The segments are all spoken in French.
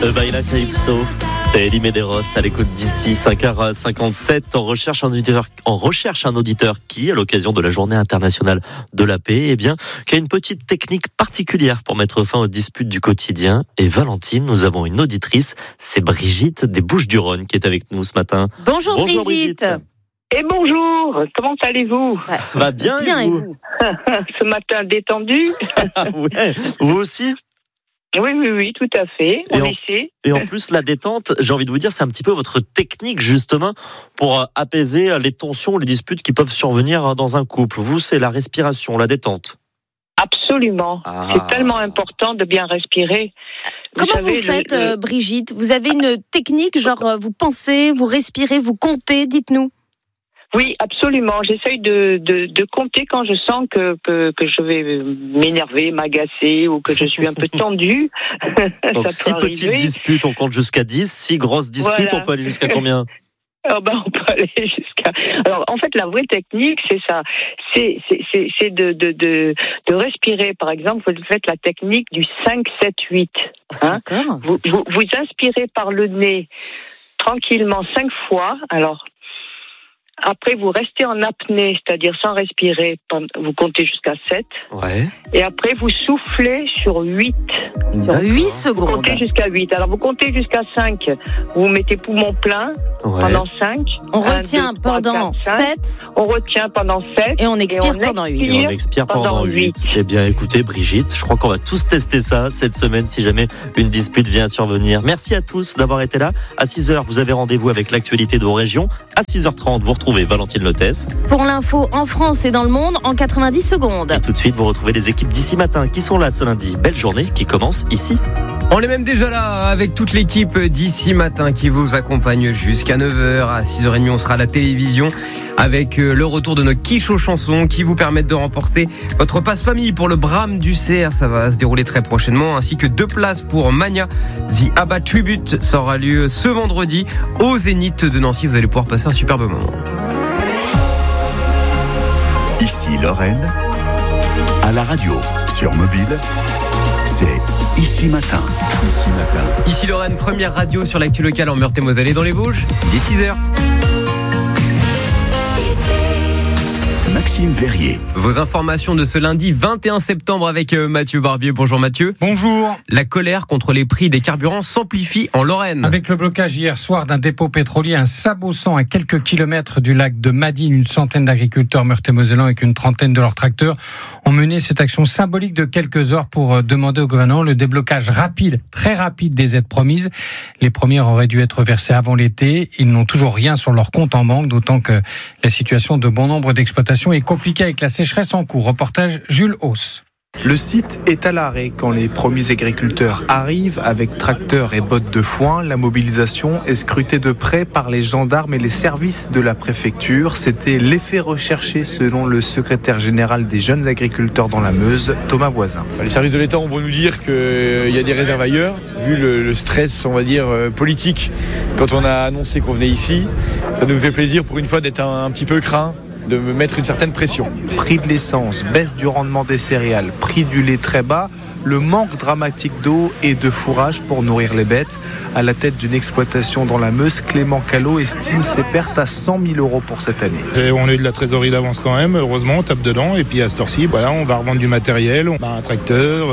Baila Calypso, c'était Elie Medeiros à l'écoute d'ici 5h57. On recherche un auditeur qui, à l'occasion de la journée internationale de la paix, qui a une petite technique particulière pour mettre fin aux disputes du quotidien. Et Valentine, nous avons une auditrice, c'est Brigitte des Bouches-du-Rhône qui est avec nous ce matin. Bonjour Brigitte. Et bonjour, comment allez-vous? Ça va bien et vous? Ce matin détendu. Ouais, vous aussi? Oui, tout à fait. On essaie. Et en plus, la détente, j'ai envie de vous dire, c'est un petit peu votre technique justement pour apaiser les tensions, les disputes qui peuvent survenir dans un couple. Vous, c'est la respiration, la détente. Absolument. C'est tellement important de bien respirer. Comment vous faites, Brigitte? Vous avez une technique, genre vous pensez, vous respirez, vous comptez, dites-nous. Oui, absolument. J'essaye de compter quand je sens que je vais m'énerver, m'agacer ou que je suis un peu tendue. Donc, 6 petites disputes, on compte jusqu'à 10. 6 grosses disputes, voilà. On peut aller jusqu'à combien? On peut aller jusqu'à... Alors, en fait, la vraie technique, c'est ça. C'est de respirer. Par exemple, vous faites la technique du 5-7-8. D'accord. Vous inspirez par le nez tranquillement 5 fois. Alors, après, vous restez en apnée, c'est-à-dire sans respirer, vous comptez jusqu'à 7. Ouais. Et après, vous soufflez sur 8. Sur 8 secondes. Vous comptez jusqu'à 8. Alors, vous comptez jusqu'à 5. Vous mettez poumon plein pendant 5. On retient pendant 7. On retient pendant 7. Et on expire pendant 8. Et on expire pendant 8. Eh bien, écoutez, Brigitte, je crois qu'on va tous tester ça cette semaine si jamais une dispute vient à survenir. Merci à tous d'avoir été là. À 6h, vous avez rendez-vous avec l'actualité de vos régions. À 6h30, vous retrouvez Valentine Lotès. Pour l'info en France et dans le monde en 90 secondes. Et tout de suite, vous retrouvez les équipes d'ici matin qui sont là ce lundi. Belle journée qui commence ici. On est même déjà là avec toute l'équipe d'ici matin qui vous accompagne jusqu'à 9h. À 6h30, on sera à la télévision avec le retour de nos quiches aux chansons qui vous permettent de remporter votre passe famille pour le Brame du CR. Ça va se dérouler très prochainement, ainsi que 2 places pour Mania The ABBA Tribute. Ça aura lieu ce vendredi au Zénith de Nancy. Vous allez pouvoir passer un superbe moment. Ici Lorraine, à la radio, sur mobile, c'est Ici Matin. Ici Matin. Ici Lorraine, première radio sur l'actu locale en Meurthe-et-Moselle et dans les Vosges, il est 6h. Maxime Verrier. Vos informations de ce lundi 21 septembre avec Mathieu Barbier. Bonjour Mathieu. Bonjour. La colère contre les prix des carburants s'amplifie en Lorraine. Avec le blocage hier soir d'un dépôt pétrolier, un sabossant à quelques kilomètres du lac de Madine, une centaine d'agriculteurs meurthe-et-mosellans avec une trentaine de leurs tracteurs ont mené cette action symbolique de quelques heures pour demander au gouvernement le déblocage rapide, très rapide des aides promises. Les premières auraient dû être versées avant l'été. Ils n'ont toujours rien sur leur compte en banque, d'autant que la situation de bon nombre d'exploitations est compliquée avec la sécheresse en cours. Reportage Jules Hauss. Le site est à l'arrêt quand les premiers agriculteurs arrivent avec tracteurs et bottes de foin. La mobilisation est scrutée de près par les gendarmes et les services de la préfecture. C'était l'effet recherché selon le secrétaire général des jeunes agriculteurs dans la Meuse, Thomas Voisin. Les services de l'État ont beau nous dire qu'il y a des réserves ailleurs, vu le stress, on va dire, politique. Quand on a annoncé qu'on venait ici, ça nous fait plaisir pour une fois d'être un petit peu craint, de mettre une certaine pression. Prix de l'essence, baisse du rendement des céréales, prix du lait très bas, le manque dramatique d'eau et de fourrage pour nourrir les bêtes. À la tête d'une exploitation dans la Meuse, Clément Callot estime ses pertes à 100 000 € pour cette année. Et on a eu de la trésorerie d'avance quand même, heureusement, on tape dedans. Et puis à cette heure-ci, on va revendre du matériel, on a un tracteur,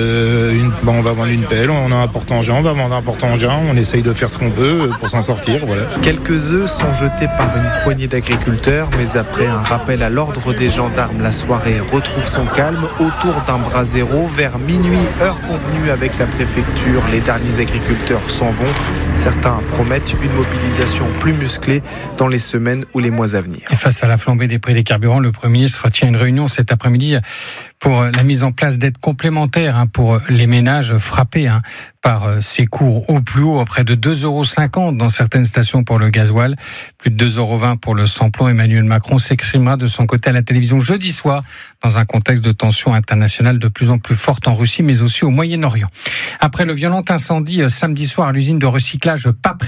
on va vendre une pelle, on a un porte-engin, on va vendre un porte-engin, on essaye de faire ce qu'on peut pour s'en sortir. Voilà. Quelques œufs sont jetés par une poignée d'agriculteurs, mais après un rappel à l'ordre des gendarmes, la soirée retrouve son calme autour d'un brasero vers minuit, heure convenue avec la préfecture. Les derniers agriculteurs s'en vont. Certains promettent une mobilisation plus musclée dans les semaines ou les mois à venir. Et face à la flambée des prix des carburants, le Premier ministre tient une réunion cet après-midi pour la mise en place d'aides complémentaires pour les ménages frappés par ces cours au plus haut, à près de 2,50 € dans certaines stations pour le gasoil, plus de 2,20 € pour le samplon. Emmanuel Macron s'exprimera de son côté à la télévision jeudi soir dans un contexte de tensions internationales de plus en plus fortes en Russie, mais aussi au Moyen-Orient. Après le violent incendie samedi soir à l'usine de recyclage Paprec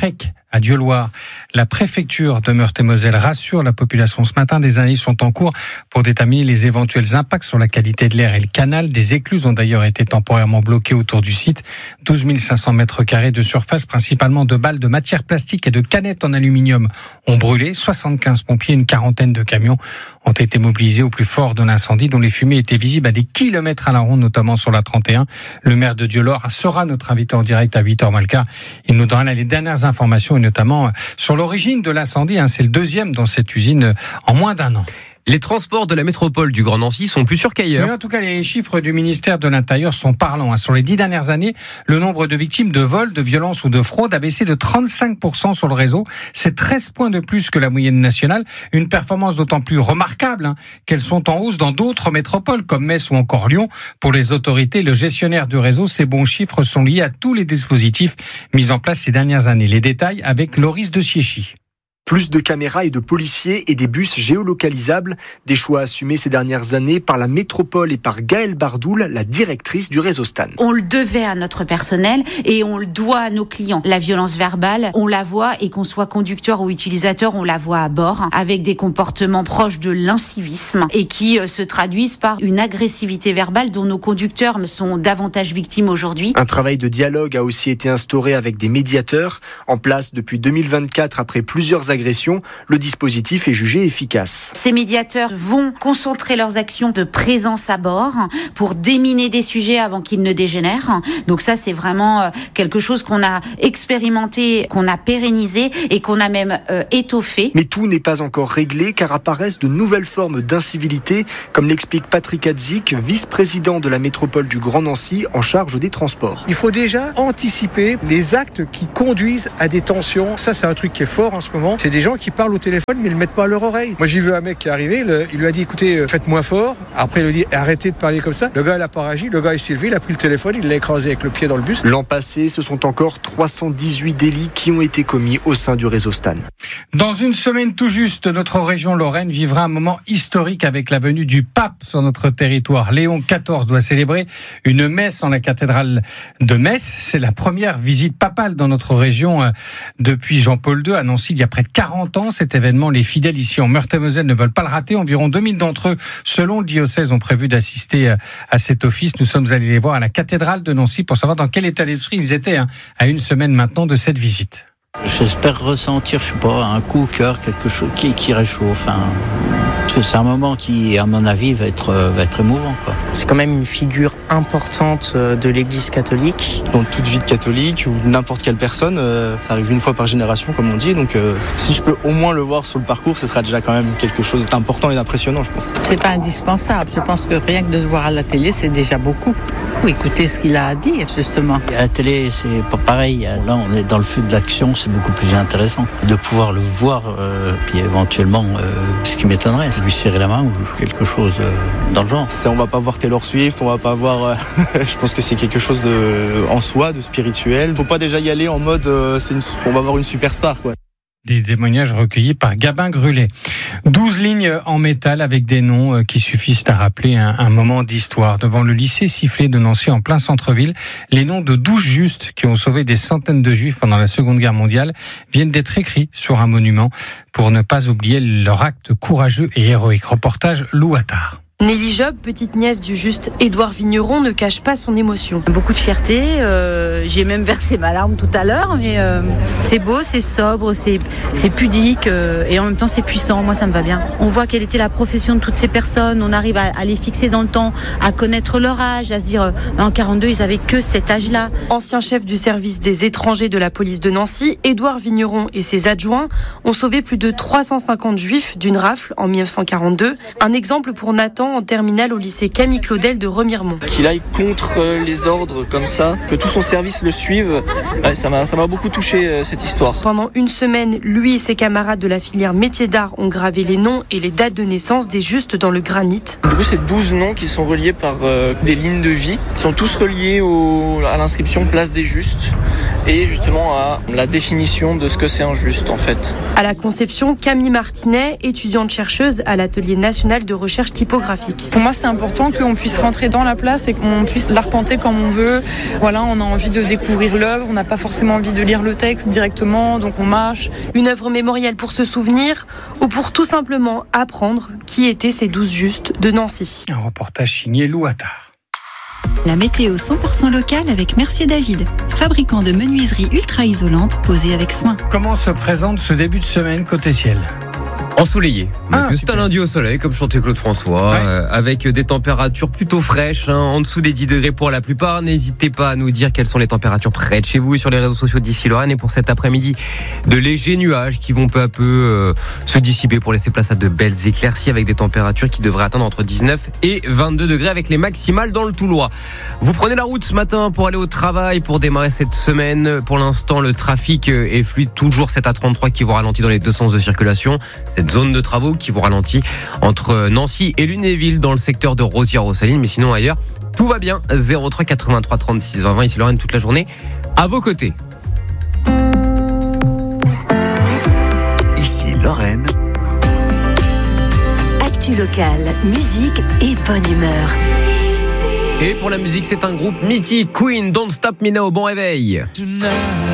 à Dieuloir. La préfecture de Meurthe-et-Moselle rassure la population ce matin. Des analyses sont en cours pour déterminer les éventuels impacts sur la qualité de l'air et le canal. Des écluses ont d'ailleurs été temporairement bloquées autour du site. 12 500 mètres carrés de surface, principalement de balles de matière plastique et de canettes en aluminium, ont brûlé. 75 pompiers, une quarantaine de camions ont été mobilisés au plus fort de l'incendie, dont les fumées étaient visibles à des kilomètres à la ronde, notamment sur la 31. Le maire de Dieuloir sera notre invité en direct à 8h moins le quart. Il nous donnera les dernières informations et notamment sur l'origine de l'incendie. C'est le deuxième dans cette usine en moins d'un an. Les transports de la métropole du Grand Nancy sont plus sûrs qu'ailleurs. Oui, en tout cas, les chiffres du ministère de l'Intérieur sont parlants. Sur les 10 dernières années, le nombre de victimes de vols, de violences ou de fraude a baissé de 35% sur le réseau. C'est 13 points de plus que la moyenne nationale. Une performance d'autant plus remarquable qu'elles sont en hausse dans d'autres métropoles comme Metz ou encore Lyon. Pour les autorités, le gestionnaire du réseau, ces bons chiffres sont liés à tous les dispositifs mis en place ces dernières années. Les détails avec Loris de Siéchy. Plus de caméras et de policiers et des bus géolocalisables, des choix assumés ces dernières années par la métropole et par Gaëlle Bardoul, la directrice du réseau Stan. On le devait à notre personnel et on le doit à nos clients. La violence verbale, on la voit, et qu'on soit conducteur ou utilisateur, on la voit à bord, avec des comportements proches de l'incivisme et qui se traduisent par une agressivité verbale dont nos conducteurs sont davantage victimes aujourd'hui. Un travail de dialogue a aussi été instauré avec des médiateurs. En place depuis 2024, après plusieurs agressions, le dispositif est jugé efficace. Ces médiateurs vont concentrer leurs actions de présence à bord pour déminer des sujets avant qu'ils ne dégénèrent. Donc ça, c'est vraiment quelque chose qu'on a expérimenté, qu'on a pérennisé et qu'on a même étoffé. Mais tout n'est pas encore réglé car apparaissent de nouvelles formes d'incivilité, comme l'explique Patrick Hadzik, vice-président de la métropole du Grand Nancy en charge des transports. Il faut déjà anticiper les actes qui conduisent à des tensions. Ça, c'est un truc qui est fort en ce moment. C'est des gens qui parlent au téléphone mais ils ne le mettent pas à leur oreille. Moi j'ai vu un mec qui est arrivé, il lui a dit écoutez, faites moins fort. Après il lui a dit arrêtez de parler comme ça. Le gars il a pas réagi, le gars il s'est levé, il a pris le téléphone, il l'a écrasé avec le pied dans le bus. L'an passé, ce sont encore 318 délits qui ont été commis au sein du réseau Stan. Dans une semaine tout juste, notre région Lorraine vivra un moment historique avec la venue du pape sur notre territoire. Léon XIV doit célébrer une messe en la cathédrale de Metz. C'est la première visite papale dans notre région depuis Jean-Paul II à Nancy il y a près de 40 ans. Cet événement, les fidèles ici en Meurthe-et-Moselle ne veulent pas le rater. Environ 2000 d'entre eux, selon le diocèse, ont prévu d'assister à cet office. Nous sommes allés les voir à la cathédrale de Nancy pour savoir dans quel état d'esprit ils étaient à une semaine maintenant de cette visite. J'espère ressentir, je sais pas, un coup au cœur, quelque chose qui réchauffe. Parce que c'est un moment qui, à mon avis, va être émouvant, quoi. C'est quand même une figure importante de l'Église catholique. Dans toute vie de catholique ou n'importe quelle personne, ça arrive une fois par génération, comme on dit. Donc, si je peux au moins le voir sur le parcours, ce sera déjà quand même quelque chose d'important et d'impressionnant, je pense. C'est pas indispensable. Je pense que rien que de le voir à la télé, c'est déjà beaucoup. Ou écouter ce qu'il a à dire, justement. À la télé, c'est pas pareil. Là, on est dans le feu de l'action, c'est beaucoup plus intéressant. De pouvoir le voir, puis éventuellement, ce qui m'étonnerait, c'est lui serrer la main ou quelque chose dans le genre. On va pas voir Taylor Swift, on va pas voir... je pense que c'est quelque chose en soi, de spirituel. Faut pas déjà y aller en mode on va voir une superstar, quoi. Des témoignages recueillis par Gabin Grulet. 12 lignes en métal avec des noms qui suffisent à rappeler un moment d'histoire. Devant le lycée Sifflet de Nancy en plein centre-ville, les noms de 12 justes qui ont sauvé des centaines de juifs pendant la Seconde Guerre mondiale viennent d'être écrits sur un monument pour ne pas oublier leur acte courageux et héroïque. Reportage Lou Attard. Nelly Job, petite nièce du juste Édouard Vigneron, ne cache pas son émotion. Beaucoup de fierté, j'ai même versé ma larme tout à l'heure, mais c'est beau, c'est sobre, c'est pudique et en même temps c'est puissant, moi ça me va bien. On voit quelle était la profession de toutes ces personnes, on arrive à les fixer dans le temps, à connaître leur âge, à se dire en 42 ils avaient que cet âge-là. Ancien chef du service des étrangers de la police de Nancy, Édouard Vigneron et ses adjoints ont sauvé plus de 350 juifs d'une rafle en 1942. Un exemple pour Nathan en terminale au lycée Camille Claudel de Remiremont. Qu'il aille contre les ordres comme ça, que tout son service le suive, ça m'a beaucoup touché cette histoire. Pendant une semaine, lui et ses camarades de la filière métiers d'art ont gravé les noms et les dates de naissance des justes dans le granit. Du coup, c'est 12 noms qui sont reliés par des lignes de vie. Ils sont tous reliés à l'inscription Place des Justes et justement à la définition de ce que c'est un juste en fait. À la conception, Camille Martinet, étudiante chercheuse à l'atelier national de recherche typographique. trafic. Pour moi, c'était important qu'on puisse rentrer dans la place et qu'on puisse l'arpenter comme on veut. Voilà, on a envie de découvrir l'œuvre, on n'a pas forcément envie de lire le texte directement, donc on marche. Une œuvre mémorielle pour se souvenir ou pour tout simplement apprendre qui étaient ces 12 justes de Nancy. Un reportage signé Lou Attard. La météo 100% locale avec Mercier David, fabricant de menuiseries ultra isolantes posées avec soin. Comment se présente ce début de semaine côté ciel ? Ensoleillé. C'est un lundi au soleil, comme chantait Claude François, avec des températures plutôt fraîches, en dessous des 10 degrés pour la plupart. N'hésitez pas à nous dire quelles sont les températures près de chez vous et sur les réseaux sociaux d'ici Lorraine. Et pour cet après-midi, de légers nuages qui vont peu à peu se dissiper pour laisser place à de belles éclaircies avec des températures qui devraient atteindre entre 19 et 22 degrés avec les maximales dans le Toulois. Vous prenez la route ce matin pour aller au travail, pour démarrer cette semaine. Pour l'instant, le trafic est fluide, toujours 7 à 33 qui vous ralentit dans les deux sens de circulation. Cette zone de travaux qui vous ralentit entre Nancy et Lunéville dans le secteur de Rosières-aux-Salines, mais sinon ailleurs tout va bien. 03 83 36 20 20 ici Lorraine toute la journée à vos côtés. Ici Lorraine. Actu locale, musique et bonne humeur. Et pour la musique, c'est un groupe mythique, Queen, Don't Stop Me Now. Bon réveil.